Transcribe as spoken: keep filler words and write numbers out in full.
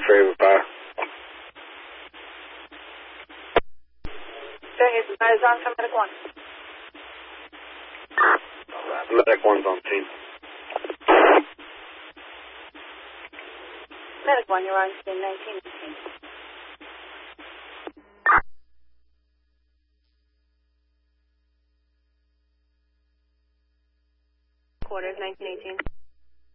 Ferry with fire. Okay, is is on from Medic one. Medic one's on scene. Medic one, you're on scene nineteen eighteen. Quarters nineteen eighteen.